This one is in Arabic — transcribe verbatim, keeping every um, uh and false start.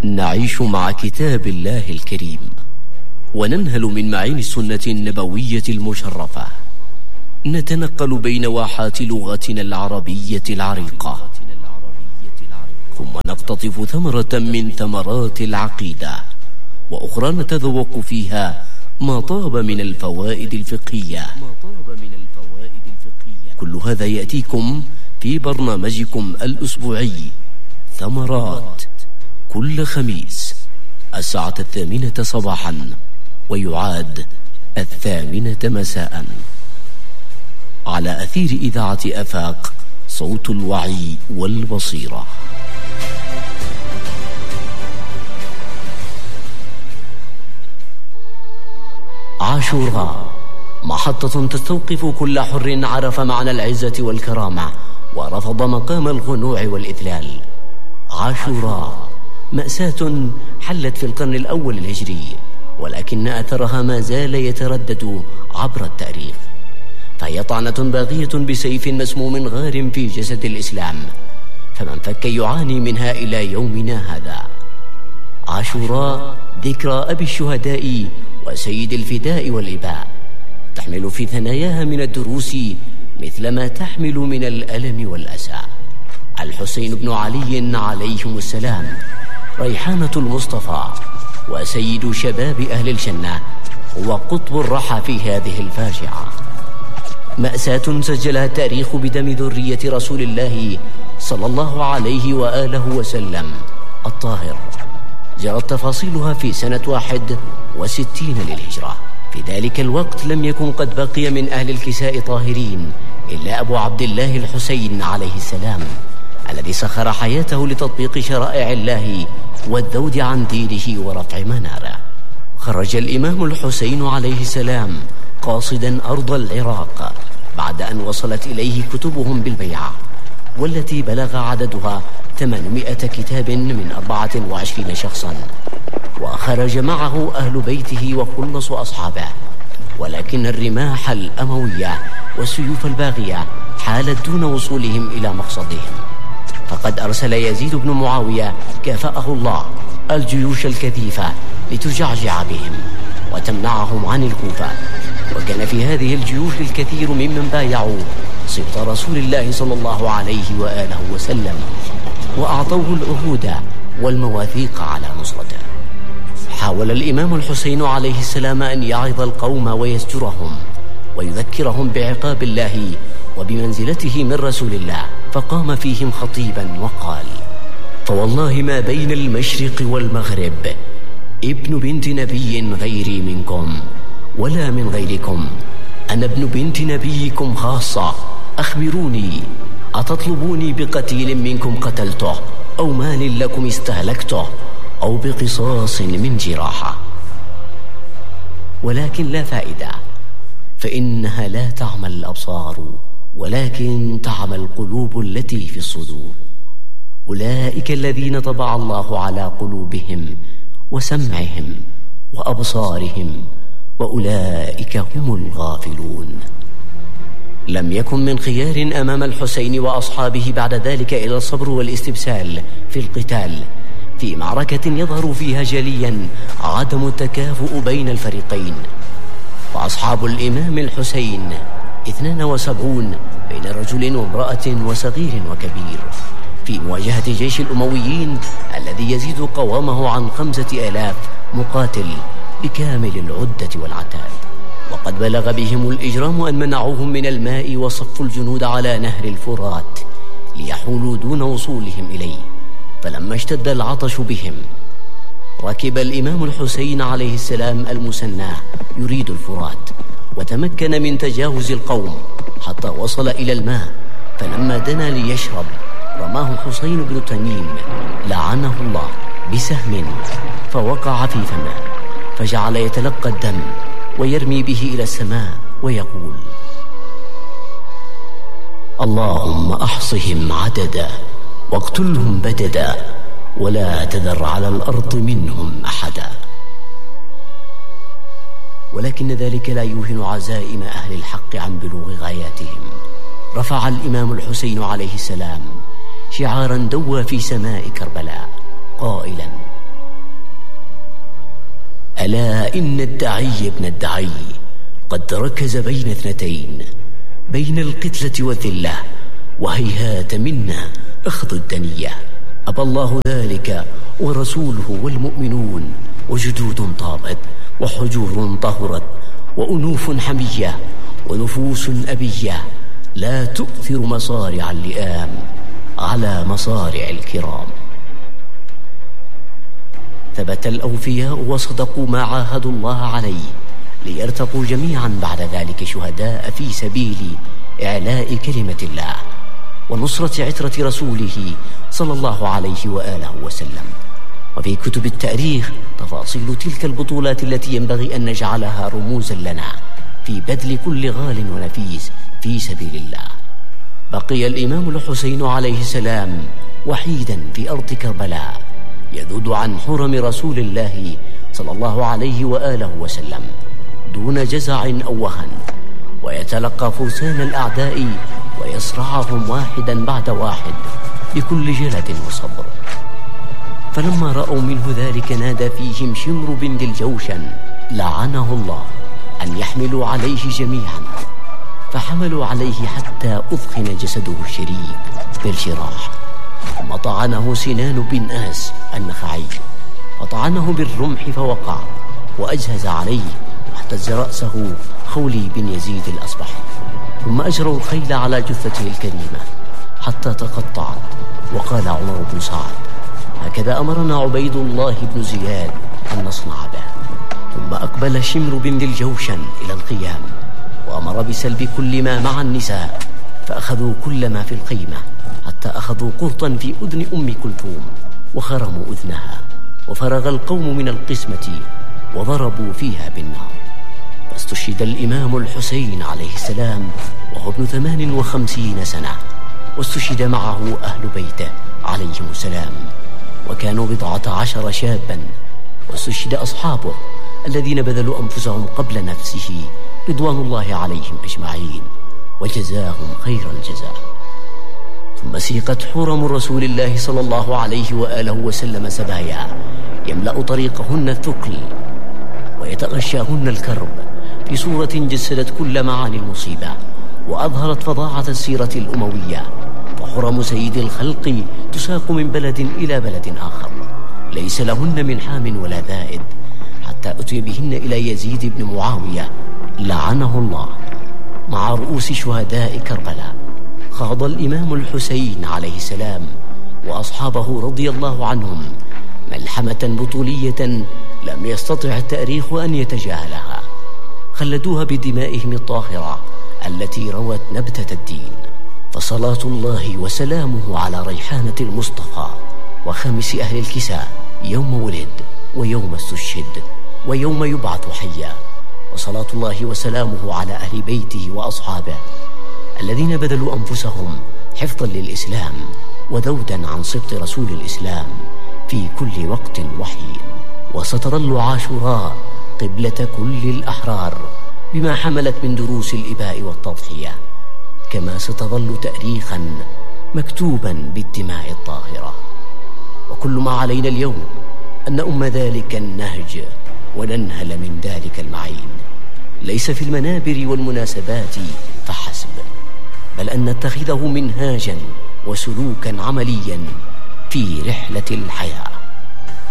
نعيش مع كتاب الله الكريم وننهل من معين السنة النبوية المشرفة، نتنقل بين واحات لغتنا العربية العريقة، ثم نقتطف ثمرة من ثمرات العقيدة، وأخرى نتذوق فيها ما طاب من الفوائد الفقهية. كل هذا يأتيكم في برنامجكم الأسبوعي ثمرات، كل خميس الساعة الثامنة صباحا، ويعاد الثامنة مساء، على أثير إذاعة آفاق، صوت الوعي والبصيرة. عاشوراء، محطة تستوقف كل حر عرف معنى العزة والكرامة ورفض مقام الخنوع والإذلال. عاشوراء مأساة حلت في القرن الأول الهجري، ولكن أثرها ما زال يتردد عبر التاريخ، فهي طعنة باغية بسيف مسموم غار في جسد الإسلام، فمن فك يعاني منها إلى يومنا هذا. عاشوراء ذكرى أبي الشهداء وسيد الفداء والإباء، تحمل في ثناياها من الدروس مثل ما تحمل من الألم والأسى. الحسين بن علي عليهم السلام، ريحانة المصطفى وسيد شباب أهل الجنة، هو قطب الرحى في هذه الفاجعة. مأساة سجلها التاريخ بدم ذرية رسول الله صلى الله عليه وآله وسلم الطاهر، جرت تفاصيلها في سنة واحد وستين للهجرة. في ذلك الوقت لم يكن قد بقي من أهل الكساء طاهرين إلا أبو عبد الله الحسين عليه السلام، الذي سخر حياته لتطبيق شرائع الله والذود عن دينه ورفع مناره. خرج الإمام الحسين عليه السلام قاصدا أرض العراق بعد أن وصلت إليه كتبهم بالبيعة، والتي بلغ عددها ثمانمائة كتاب من أربعة وعشرين شخصا، وخرج معه أهل بيته وخلص أصحابه، ولكن الرماح الأموية والسيوف الباغية حالت دون وصولهم إلى مقصدهم، فقد أرسل يزيد بن معاوية كافأه الله الجيوش الكثيفة لتجعجع بهم وتمنعهم عن الكوفة. وكان في هذه الجيوش الكثير ممن بايعوا سبط رسول الله صلى الله عليه وآله وسلم، وأعطوه العهود والمواثيق على نصرته. حاول الإمام الحسين عليه السلام أن يعظ القوم ويزجرهم ويذكرهم بعقاب الله وبمنزلته من رسول الله، فقام فيهم خطيبا وقال: فوالله ما بين المشرق والمغرب ابن بنت نبي غيري منكم ولا من غيركم، أنا ابن بنت نبيكم خاصة، أخبروني، أتطلبوني بقتيل منكم قتلته، أو مال لكم استهلكته، أو بقصاص من جراحة؟ ولكن لا فائدة، فإنها لا تعمى الأبصار ولكن تعمى القلوب التي في الصدور. أولئك الذين طبع الله على قلوبهم وسمعهم وأبصارهم، وأولئك هم الغافلون. لم يكن من خيار أمام الحسين وأصحابه بعد ذلك إلى الصبر والاستبسال في القتال، في معركة يظهر فيها جليا عدم التكافؤ بين الفريقين. وأصحاب الإمام الحسين اثنان وسبعون بين رجل وامرأة وصغير وكبير، في مواجهة جيش الأمويين الذي يزيد قوامه عن خمسة آلاف مقاتل بكامل العدة والعتاد. وقد بلغ بهم الإجرام أن منعوهم من الماء وصفوا الجنود على نهر الفرات ليحولوا دون وصولهم إليه. فلما اشتد العطش بهم ركب الإمام الحسين عليه السلام المسناه يريد الفرات، وتمكن من تجاوز القوم حتى وصل إلى الماء، فلما دنا ليشرب رماه حسين بن تميم لعنه الله بسهم فوقع في فمه، فجعل يتلقى الدم ويرمي به إلى السماء ويقول: اللهم أحصهم عددا واقتلهم بددا ولا تذر على الأرض منهم أحدا. ولكن ذلك لا يوهن عزائم أهل الحق عن بلوغ غاياتهم. رفع الإمام الحسين عليه السلام شعارا دوى في سماء كربلاء قائلا: ألا إن الدعي ابن الدعي قد ركز بين اثنتين، بين القتلة والذلة، وهيهات منا أخذ الدنية. أبى الله ذلك ورسوله والمؤمنون، وجدود طابت وحجور طهرت وأنوف حمية ونفوس أبية لا تؤثر مصارع اللئام على مصارع الكرام. ثبت الأوفياء وصدقوا ما عاهدوا الله عليه، ليرتقوا جميعا بعد ذلك شهداء في سبيل إعلاء كلمة الله ونصرة عترة رسوله صلى الله عليه وآله وسلم. وفي كتب التاريخ تفاصيل تلك البطولات التي ينبغي أن نجعلها رموزا لنا في بذل كل غال ونفيس في سبيل الله. بقي الإمام الحسين عليه السلام وحيدا في أرض كربلاء، يذود عن حرم رسول الله صلى الله عليه وآله وسلم دون جزع أو وهن، ويتلقى فرسان الأعداء ويصرعهم واحدا بعد واحد بكل جلد وصبر. فلما رأوا منه ذلك نادى فيهم شمر بن ذي الجوشن لعنه الله أن يحملوا عليه جميعا، فحملوا عليه حتى أثخن جسده الشريف بالجراح. ثم طعنه سنان بن آس النخعي، فطعنه بالرمح فوقع، وأجهز عليه واحتز رأسه خولي بن يزيد الأصبحي. ثم أجروا الخيل على جثته الكريمة حتى تقطعت. وقال عمر بن سعد: هكذا أمرنا عبيد الله بن زياد أن نصنع به. ثم أقبل شمر بن ذي الجوشن إلى القيام، وأمر بسلب كل ما مع النساء، فأخذوا كل ما في الخيمة حتى أخذوا قرطا في أذن أم كلثوم وخرموا أذنها، وفرغ القوم من القسمة وضربوا فيها بالنار. فاستشهد الإمام الحسين عليه السلام وهو ابن ثمان وخمسين سنة، واستشهد معه أهل بيته عليهم السلام، وكانوا بضعة عشر شابا. واستشهد أصحابه الذين بذلوا أنفسهم قبل نفسه رضوان الله عليهم أجمعين، وجزاهم خير الجزاء. ثم سيقت حرم رسول الله صلى الله عليه وآله وسلم سبايا يملأ طريقهن الثقل ويتغشاهن الكرب، في صورة جسدت كل معاني المصيبة وأظهرت فظاعة السيرة الأموية. فحرم سيد الخلق تساق من بلد إلى بلد آخر، ليس لهن من حام ولا ذائد، حتى أتي بهن إلى يزيد بن معاوية لعنه الله مع رؤوس شهداء كربلاء. خاض الإمام الحسين عليه السلام وأصحابه رضي الله عنهم ملحمة بطولية لم يستطع التاريخ أن يتجاهلها، خلدوها بدمائهم الطاهرة التي روت نبتة الدين. فصلاة الله وسلامه على ريحانة المصطفى وخامس أهل الكساء يوم ولد ويوم استشهد ويوم يبعث حيا، وصلاة الله وسلامه على أهل بيته وأصحابه الذين بذلوا أنفسهم حفظا للإسلام وذودا عن سبط رسول الإسلام في كل وقت وحين. وستظل عاشوراء قبلة كل الأحرار بما حملت من دروس الإباء والتضحية، كما ستظل تاريخا مكتوبا بالدماء الطاهرة. وكل ما علينا اليوم أن نؤم ذلك النهج وننهل من ذلك المعين، ليس في المنابر والمناسبات فحسب، بل أن نتخذه منهاجا وسلوكا عمليا في رحلة الحياة.